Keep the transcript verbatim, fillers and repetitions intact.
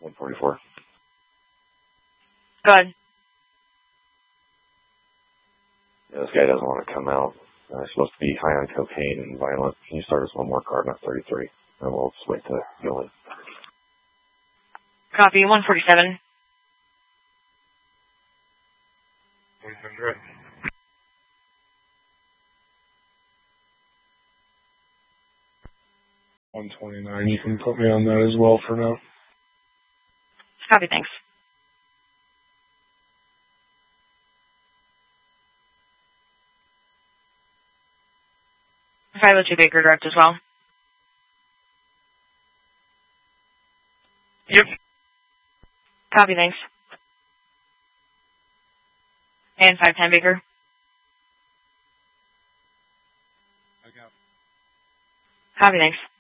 one forty-four. Go ahead. Yeah, this guy doesn't want to come out. Uh, he's supposed to be high on cocaine and violent. Can you start us one more card, not thirty-three? And we'll just wait to go in. Copy, one forty-seven. one hundred. one twenty-nine. You can put me on that as well for now. Copy, thanks. five oh two Baker direct as well. Yep. Copy, thanks. And five ten Baker. I got. Copy, thanks.